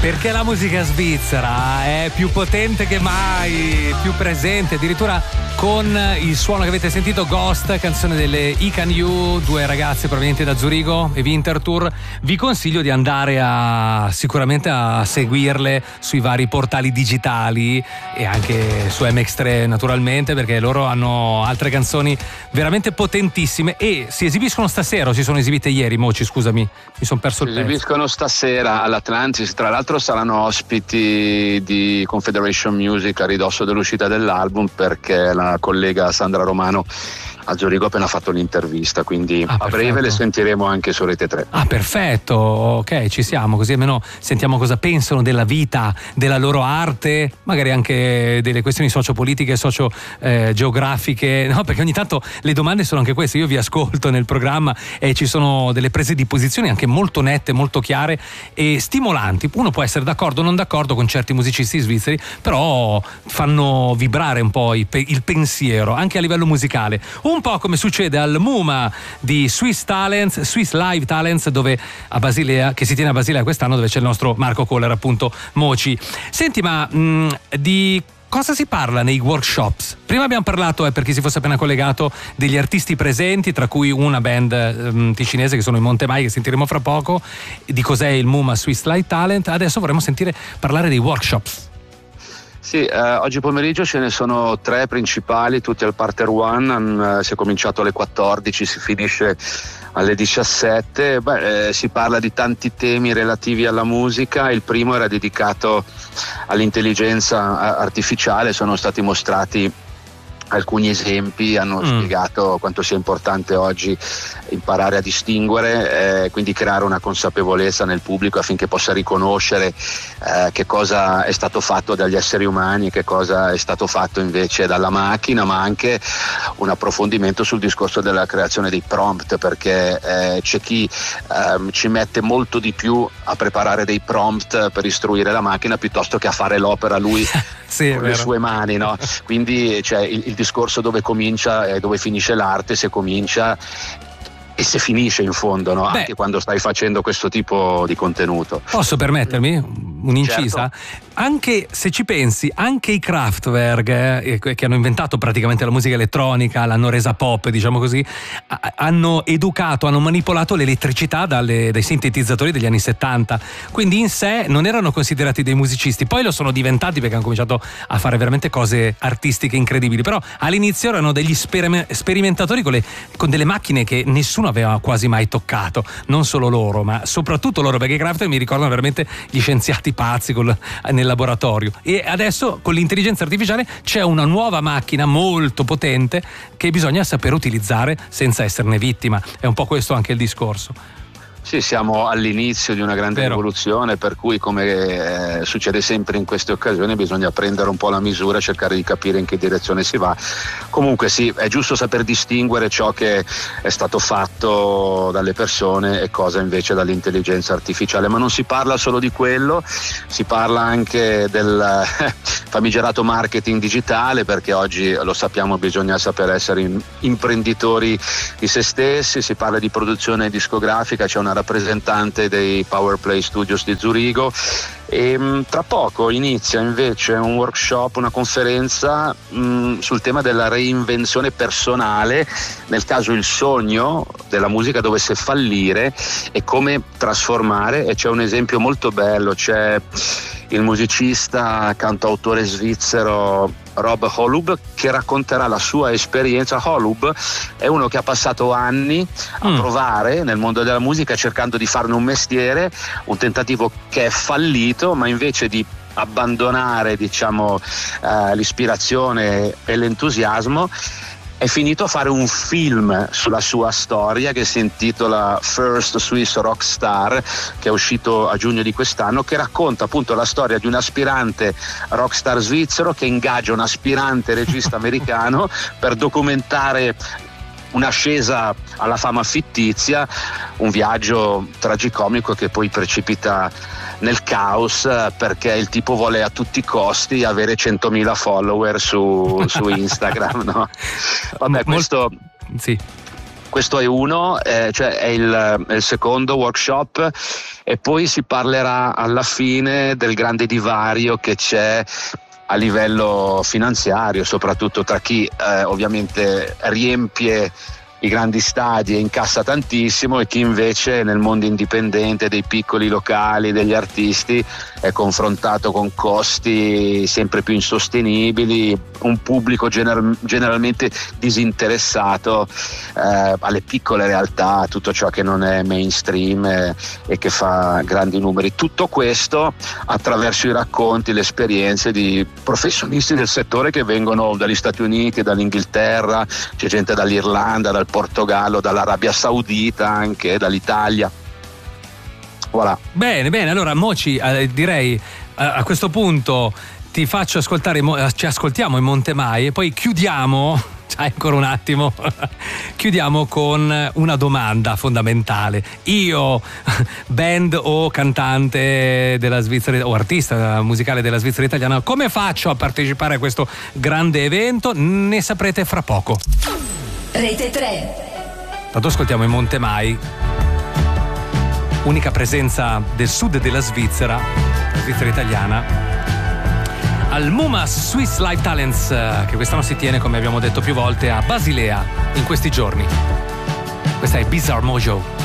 Perché la musica svizzera è più potente che mai, più presente, addirittura con il suono che avete sentito, Ghost, canzone delle Ican You, due ragazze provenienti da Zurigo e Winterthur. Vi consiglio di andare sicuramente a seguirle sui vari portali digitali e anche su MX3 naturalmente, perché loro hanno altre canzoni veramente potentissime e si esibiscono stasera, o si sono esibite ieri, Moci, scusami, mi sono perso il pezzo. Si esibiscono stasera all'Atlantis, tra l'altro saranno ospiti di Confederation Music a ridosso dell'uscita dell'album, perché la collega Sandra Romano a Zurigo ha appena fatto l'intervista, quindi a breve le sentiremo anche su Rete 3. Ah, perfetto, ok, ci siamo, così almeno sentiamo cosa pensano della vita, della loro arte, magari anche delle questioni sociopolitiche, geografiche, no? Perché ogni tanto le domande sono anche queste. Io vi ascolto nel programma e ci sono delle prese di posizione anche molto nette, molto chiare e stimolanti. Uno può essere d'accordo o non d'accordo con certi musicisti svizzeri, però fanno vibrare un po' il pensiero anche a livello musicale, un po' come succede al MUMA di Swiss Live Talents, dove a Basilea, che si tiene a Basilea quest'anno, dove c'è il nostro Marco Kohler, appunto, Moci. Senti, ma di cosa si parla nei workshops? Prima abbiamo parlato, per chi si fosse appena collegato, degli artisti presenti, tra cui una band ticinese che sono i Montemai, che sentiremo fra poco, di cos'è il MUMA Swiss Live Talent. Adesso vorremmo sentire parlare dei workshops. Sì, oggi pomeriggio ce ne sono 3 principali, tutti al Parter One. Si è cominciato alle 14, si finisce alle 17. Si parla di tanti temi relativi alla musica. Il primo era dedicato all'intelligenza artificiale, sono stati mostrati alcuni esempi, hanno spiegato quanto sia importante oggi imparare a distinguere, quindi creare una consapevolezza nel pubblico affinché possa riconoscere che cosa è stato fatto dagli esseri umani e che cosa è stato fatto invece dalla macchina, ma anche un approfondimento sul discorso della creazione dei prompt, perché c'è chi ci mette molto di più a preparare dei prompt per istruire la macchina piuttosto che a fare l'opera lui sì, con le sue mani, no? Quindi c'è il discorso dove comincia e dove finisce l'arte, se comincia e se finisce in fondo, no? Anche quando stai facendo questo tipo di contenuto. Posso permettermi un'incisa? Certo. Anche se ci pensi, anche i Kraftwerk, che hanno inventato praticamente la musica elettronica, l'hanno resa pop, diciamo così, hanno educato, hanno manipolato l'elettricità dai sintetizzatori degli anni 70, quindi in sé non erano considerati dei musicisti, poi lo sono diventati perché hanno cominciato a fare veramente cose artistiche incredibili, però all'inizio erano degli sperimentatori con delle macchine che nessuno aveva quasi mai toccato, non solo loro, ma soprattutto loro, perché i Kraftwerk mi ricordano veramente gli scienziati pazzi nel laboratorio. E adesso con l'intelligenza artificiale c'è una nuova macchina molto potente che bisogna saper utilizzare senza esserne vittima. È un po' questo anche il discorso. Sì, siamo all'inizio di una grande rivoluzione, per cui, come succede sempre in queste occasioni, bisogna prendere un po' la misura e cercare di capire in che direzione si va. Comunque sì, è giusto saper distinguere ciò che è stato fatto dalle persone e cosa invece dall'intelligenza artificiale, ma non si parla solo di quello, si parla anche del famigerato marketing digitale, perché oggi, lo sappiamo, bisogna saper essere imprenditori di se stessi. Si parla di produzione discografica, c'è una rappresentante dei Powerplay Studios di Zurigo e tra poco inizia invece un workshop, una conferenza sul tema della reinvenzione personale nel caso il sogno della musica dovesse fallire e come trasformare. E c'è un esempio molto bello, c'è il musicista, cantautore svizzero Rob Holub, che racconterà la sua esperienza. Holub è uno che ha passato anni a provare nel mondo della musica cercando di farne un mestiere, un tentativo che è fallito, ma invece di abbandonare, diciamo, l'ispirazione e l'entusiasmo, è finito a fare un film sulla sua storia che si intitola First Swiss Rock Star, che è uscito a giugno di quest'anno, che racconta appunto la storia di un aspirante rockstar svizzero che ingaggia un aspirante regista americano per documentare un'ascesa alla fama fittizia, un viaggio tragicomico che poi precipita nel caos, perché il tipo vuole a tutti i costi avere 100.000 follower su Instagram, no? Vabbè, questo sì. Questo è uno, cioè è il secondo workshop, e poi si parlerà alla fine del grande divario che c'è a livello finanziario, soprattutto tra chi ovviamente riempie i grandi stadi e incassa tantissimo, e chi invece nel mondo indipendente dei piccoli locali, degli artisti, è confrontato con costi sempre più insostenibili, un pubblico generalmente disinteressato alle piccole realtà, a tutto ciò che non è mainstream e che fa grandi numeri. Tutto questo attraverso i racconti, le esperienze di professionisti del settore che vengono dagli Stati Uniti, dall'Inghilterra, c'è gente dall'Irlanda, dal Portogallo, dall'Arabia Saudita, anche dall'Italia. Voilà. Bene, allora Moci, direi a questo punto ti faccio ascoltare, ci ascoltiamo in Monte Mai e poi chiudiamo, ancora un attimo, chiudiamo con una domanda fondamentale. Io, band o cantante della Svizzera o artista musicale della Svizzera italiana, come faccio a partecipare a questo grande evento? Ne saprete fra poco. Rete 3. Tanto ascoltiamo in Monte Mai, unica presenza del sud della Svizzera, la Svizzera italiana, al MUMAS Swiss Live Talents, che quest'anno si tiene, come abbiamo detto più volte, a Basilea in questi giorni. Questa è Bizarre Mojo.